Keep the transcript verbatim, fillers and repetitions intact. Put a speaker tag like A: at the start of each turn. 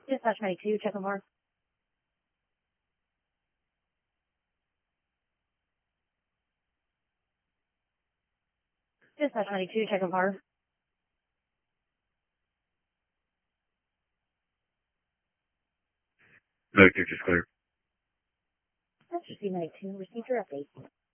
A: Dispatch ninety-two, check Lamar. Dispatch ninety-two, check Lamar.
B: ninety-two, just clear.
A: That's just ninety-two, received your update.